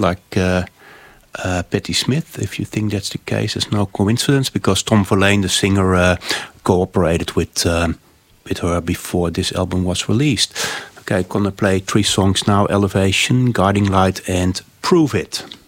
like Patti Smith. If you think that's the case, it's no coincidence, because Tom Verlaine, the singer, cooperated with her before this album was released. Okay, I'm gonna play 3 songs now: Elevation, Guiding Light, and Prove It.